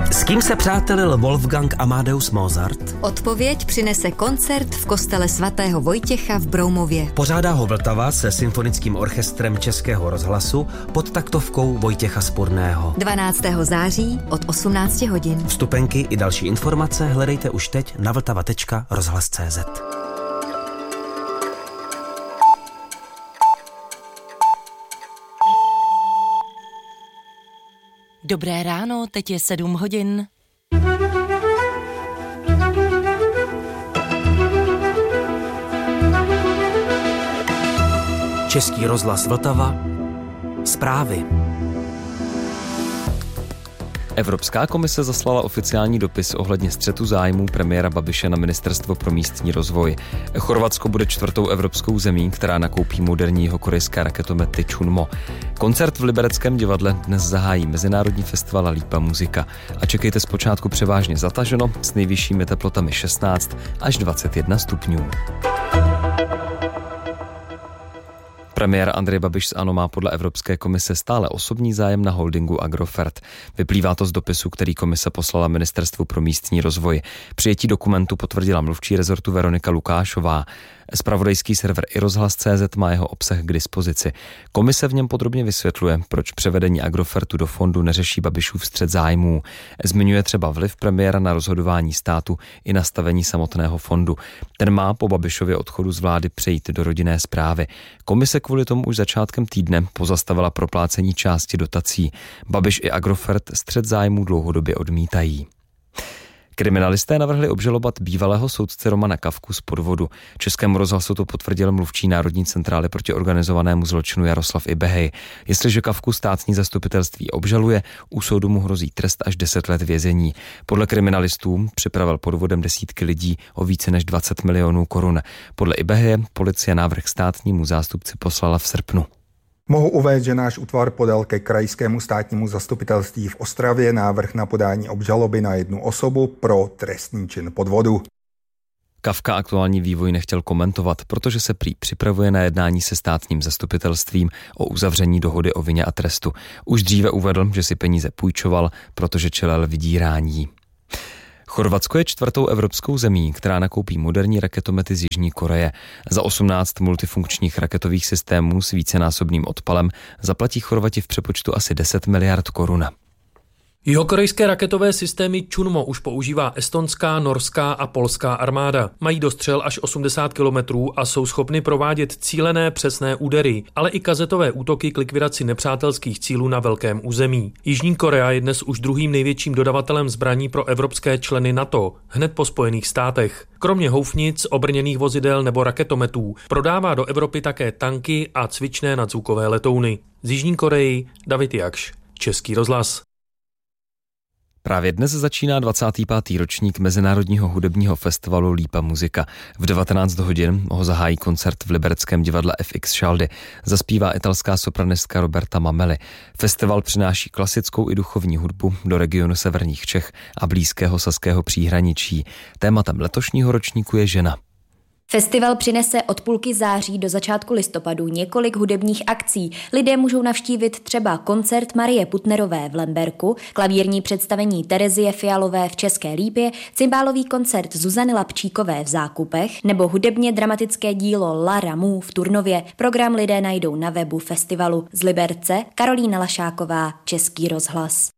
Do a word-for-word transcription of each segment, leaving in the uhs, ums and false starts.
S kým se přátelil Wolfgang Amadeus Mozart? Odpověď přinese koncert v kostele svatého Vojtěcha v Broumově. Pořádá ho Vltava se symfonickým orchestrem Českého rozhlasu pod taktovkou Vojtěcha Spurného. dvanáctého září od osmnácti hodin. Vstupenky i další informace hledejte už teď na vltava tečka rozhlas tečka cé zet. Dobré ráno, teď je sedm hodin. Český rozhlas Vltava. Zprávy. Evropská komise zaslala oficiální dopis ohledně střetu zájmů premiéra Babiše na Ministerstvo pro místní rozvoj. Chorvatsko bude čtvrtou evropskou zemí, která nakoupí moderní jihokorejské raketomety Chunmo. Koncert v Libereckém divadle dnes zahájí Mezinárodní festival Lípa muzika. A čekejte zpočátku převážně zataženo s nejvyššími teplotami šestnáct až dvacet jedna stupňů. Premiér Andrej Babiš z ANO má podle Evropské komise stále osobní zájem na holdingu Agrofert. Vyplývá to z dopisu, který komise poslala Ministerstvu pro místní rozvoj. Přijetí dokumentu potvrdila mluvčí rezortu Veronika Lukášová. Zpravodajský server i rozhlas tečka cé zet má jeho obsah k dispozici. Komise v něm podrobně vysvětluje, proč převedení Agrofertu do fondu neřeší Babišův střet zájmů. Zmiňuje třeba vliv premiéra na rozhodování státu i nastavení samotného fondu. Ten má po Babišově odchodu z vlády přejít do rodinné správy. Komise kvůli tomu už začátkem týdne pozastavila proplácení části dotací. Babiš i Agrofert střet zájmů dlouhodobě odmítají. Kriminalisté navrhli obžalovat bývalého soudce Romana Kafku z podvodu. Českému rozhlasu to potvrdil mluvčí Národní centrály proti organizovanému zločinu Jaroslav Ibehej. Jestliže Kafku státní zastupitelství obžaluje, u soudu mu hrozí trest až deset let vězení. Podle kriminalistů připravil podvodem desítky lidí o více než dvacet milionů korun. Podle Ibeheje policie návrh státnímu zástupci poslala v srpnu. Mohu uvést, že náš útvar podal ke krajskému státnímu zastupitelství v Ostravě návrh na podání obžaloby na jednu osobu pro trestný čin podvodu. Kafka aktuální vývoj nechtěl komentovat, protože se prý připravuje na jednání se státním zastupitelstvím o uzavření dohody o vině a trestu. Už dříve uvedl, že si peníze půjčoval, protože čelil vydírání. Chorvatsko je čtvrtou evropskou zemí, která nakoupí moderní raketomety z Jižní Koreje. Za osmnáct multifunkčních raketových systémů s vícenásobným odpalem zaplatí Chorvati v přepočtu asi deset miliard korun. Jihokorejské raketové systémy Chunmo už používá estonská, norská a polská armáda. Mají dostřel až osmdesát kilometrů a jsou schopny provádět cílené přesné údery, ale i kazetové útoky k likvidaci nepřátelských cílů na velkém území. Jižní Korea je dnes už druhým největším dodavatelem zbraní pro evropské členy NATO, hned po Spojených státech. Kromě houfnic, obrněných vozidel nebo raketometů prodává do Evropy také tanky a cvičné nadzvukové letouny. Z Jižní Koreji David Jakš, Český rozhlas. Právě dnes začíná dvacátý pátý ročník Mezinárodního hudebního festivalu Lípa muzika. V devatenáct hodin ho zahájí koncert v Libereckém divadle F X Schaldy. Zaspívá italská sopranistka Roberta Mameli. Festival přináší klasickou i duchovní hudbu do regionu severních Čech a blízkého saského příhraničí. Tématem letošního ročníku je žena. Festival přinese od půlky září do začátku listopadu několik hudebních akcí. Lidé můžou navštívit třeba koncert Marie Putnerové v Lemberku, klavírní představení Terezie Fialové v České Lípě, cymbálový koncert Zuzany Lapčíkové v Zákupech nebo hudebně dramatické dílo La Ramu v Turnově. Program lidé najdou na webu festivalu. Z Liberce Karolína Lašáková, Český rozhlas.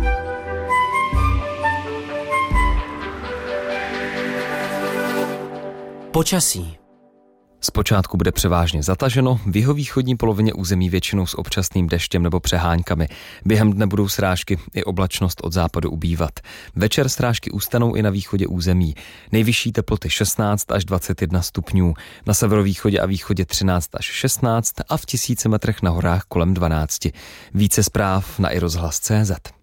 Počasí. Zpočátku bude převážně zataženo, v jihovýchodní polovině území většinou s občasným deštěm nebo přeháňkami. Během dne budou srážky i oblačnost od západu ubývat. Večer srážky ustanou i na východě území. Nejvyšší teploty šestnáct až dvacet jedna stupňů, na severovýchodě a východě třináct až šestnáct a v tisíci metrech na horách kolem dvanáct. Více zpráv na i rozhlas tečka cé zet.